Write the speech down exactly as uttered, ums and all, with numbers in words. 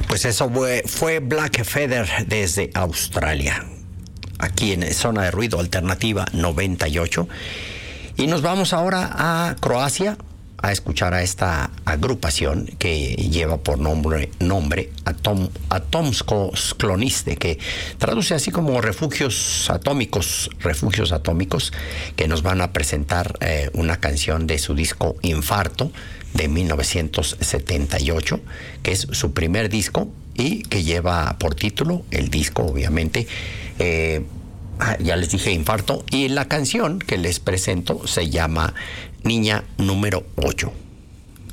Pues eso fue, fue Black Feather desde Australia, aquí en Zona de Ruido Alternativa noventa y ocho. Y nos vamos ahora a Croacia a escuchar a esta agrupación que lleva por nombre, nombre Atom, Atomsko Skloniste, que traduce así como refugios atómicos, refugios atómicos, que nos van a presentar eh, una canción de su disco Infarto de mil novecientos setenta y ocho, que es su primer disco y que lleva por título el disco, obviamente, eh, ya les dije Infarto, y la canción que les presento se llama Niña número ocho.